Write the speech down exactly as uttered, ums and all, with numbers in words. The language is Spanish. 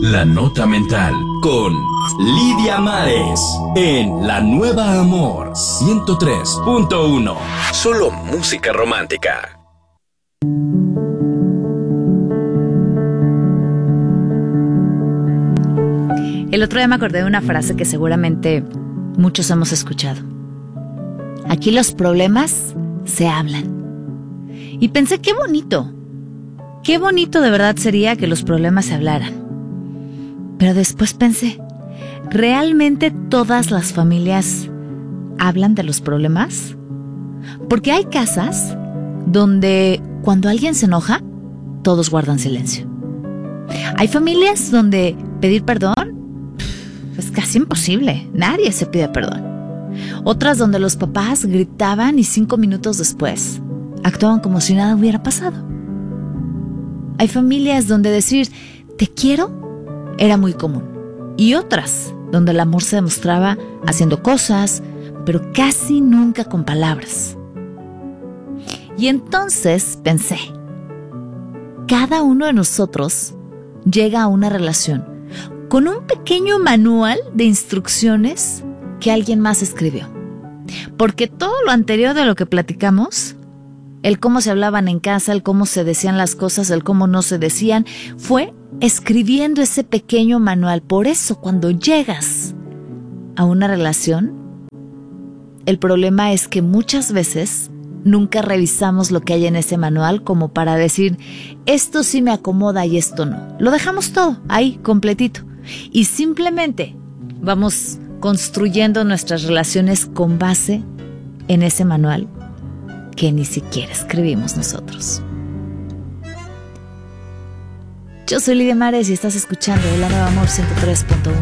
La Nota Mental con Lidia Mares en La Nueva Amor ciento tres punto uno. Solo música romántica. El otro día me acordé de una frase que seguramente muchos hemos escuchado. Aquí los problemas se hablan. Y pensé, qué bonito. Qué bonito de verdad sería que los problemas se hablaran. Pero después pensé, ¿realmente todas las familias hablan de los problemas? Porque hay casas donde cuando alguien se enoja, todos guardan silencio. Hay familias donde pedir perdón es casi imposible, nadie se pide perdón. Otras donde los papás gritaban y cinco minutos después actuaban como si nada hubiera pasado. Hay familias donde decir te quiero era muy común. Y otras donde el amor se demostraba haciendo cosas, pero casi nunca con palabras. Y entonces pensé, cada uno de nosotros llega a una relación con un pequeño manual de instrucciones que alguien más escribió. Porque todo lo anterior de lo que platicamos, el cómo se hablaban en casa, el cómo se decían las cosas, el cómo no se decían, fue escribiendo ese pequeño manual. Por eso, cuando llegas a una relación, el problema es que muchas veces nunca revisamos lo que hay en ese manual como para decir, esto sí me acomoda y esto no. Lo dejamos todo ahí, completito. Y simplemente vamos construyendo nuestras relaciones con base en ese manual que ni siquiera escribimos nosotros. Yo soy Lidia Mares y estás escuchando La Nueva Amor ciento tres punto uno.